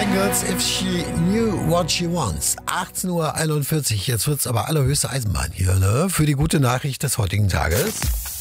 Bengals, If She Knew What She Wants. 18:41 Uhr, jetzt wird's aber allerhöchste Eisenbahn hier, ne? Für die gute Nachricht des heutigen Tages.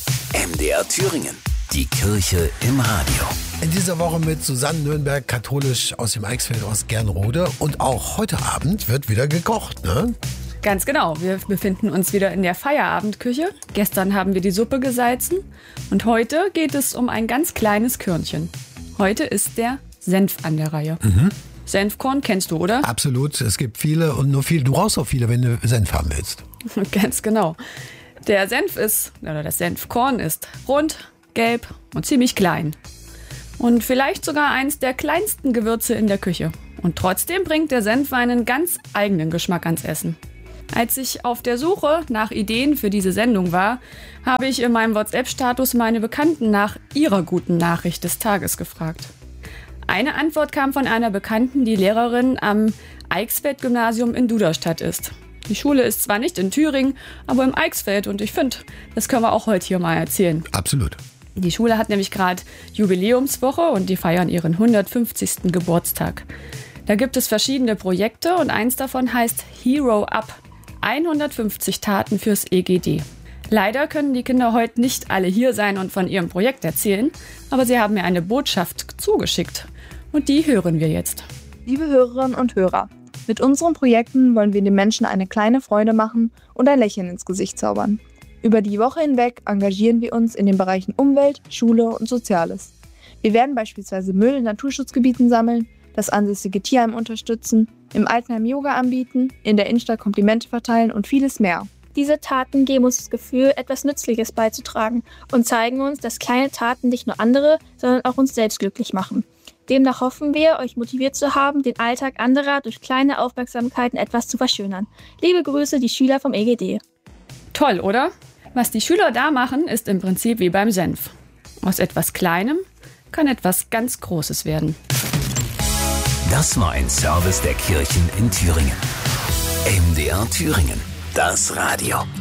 MDR Thüringen, die Kirche im Radio. In dieser Woche mit Susanne Nürnberg, katholisch aus dem Eichsfeld aus Gernrode. Und auch heute Abend wird wieder gekocht, ne? Ganz genau. Wir befinden uns wieder in der Feierabendküche. Gestern haben wir die Suppe gesalzen und heute geht es um ein ganz kleines Körnchen. Heute ist der Senf an der Reihe. Senfkorn kennst du, oder? Absolut. Es gibt viele und nur viele. Du brauchst auch viele, wenn du Senf haben willst. Ganz genau. Der Senf das Senfkorn ist rund, gelb und ziemlich klein. Und vielleicht sogar eins der kleinsten Gewürze in der Küche. Und trotzdem bringt der Senf einen ganz eigenen Geschmack ans Essen. Als ich auf der Suche nach Ideen für diese Sendung war, habe ich in meinem WhatsApp-Status meine Bekannten nach ihrer guten Nachricht des Tages gefragt. Eine Antwort kam von einer Bekannten, die Lehrerin am Eichsfeld-Gymnasium in Duderstadt ist. Die Schule ist zwar nicht in Thüringen, aber im Eichsfeld und ich finde, das können wir auch heute hier mal erzählen. Absolut. Die Schule hat nämlich gerade Jubiläumswoche und die feiern ihren 150. Geburtstag. Da gibt es verschiedene Projekte und eins davon heißt Hero Up. 150 Taten fürs EGD. Leider können die Kinder heute nicht alle hier sein und von ihrem Projekt erzählen, aber sie haben mir eine Botschaft zugeschickt. Und die hören wir jetzt. Liebe Hörerinnen und Hörer, mit unseren Projekten wollen wir den Menschen eine kleine Freude machen und ein Lächeln ins Gesicht zaubern. Über die Woche hinweg engagieren wir uns in den Bereichen Umwelt, Schule und Soziales. Wir werden beispielsweise Müll in Naturschutzgebieten sammeln, das ansässige Tierheim unterstützen, im Altenheim Yoga anbieten, in der Innenstadt Komplimente verteilen und vieles mehr. Diese Taten geben uns das Gefühl, etwas Nützliches beizutragen und zeigen uns, dass kleine Taten nicht nur andere, sondern auch uns selbst glücklich machen. Demnach hoffen wir, euch motiviert zu haben, den Alltag anderer durch kleine Aufmerksamkeiten etwas zu verschönern. Liebe Grüße, die Schüler vom EGD. Toll, oder? Was die Schüler da machen, ist im Prinzip wie beim Senf. Aus etwas Kleinem kann etwas ganz Großes werden. Das war ein Service der Kirchen in Thüringen. MDR Thüringen, das Radio.